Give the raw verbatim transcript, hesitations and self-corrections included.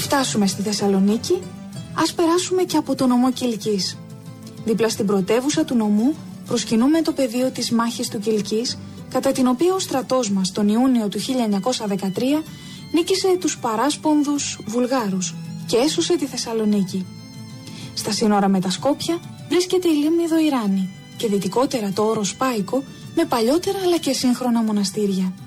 φτάσουμε στη Θεσσαλονίκη, ας περάσουμε και από το νομό Κιλκής. Δίπλα στην πρωτεύουσα του νομού προσκυνούμε το πεδίο της μάχης του Κιλκής, κατά την οποία ο στρατός μας τον Ιούνιο του χίλια εννιακόσια δεκατρία νίκησε τους παράσπονδους Βουλγάρους και έσωσε τη Θεσσαλονίκη. Στα σύνορα με τα Σκόπια βρίσκεται η λίμνη Δοϊράνη και δυτικότερα το όρος Πάικο με παλιότερα αλλά και σύγχρονα μοναστήρια.